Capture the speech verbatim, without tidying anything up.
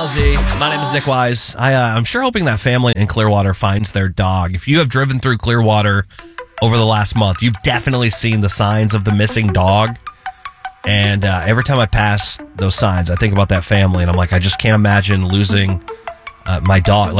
L Z. My name is Nick Wise. I, uh, I'm sure hoping that family in Clearwater finds their dog. If you have driven through Clearwater over the last month, you've definitely seen the signs of the missing dog. And uh, every time I pass those signs, I think about that family, and I'm like, I just can't imagine losing uh, my dog.